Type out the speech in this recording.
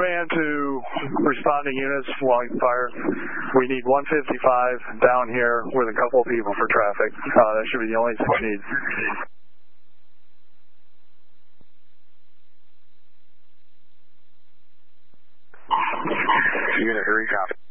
command to responding units along fire. We need 155 down here with a couple of people for traffic. That should be the only thing we need. Unit, hurry, copy.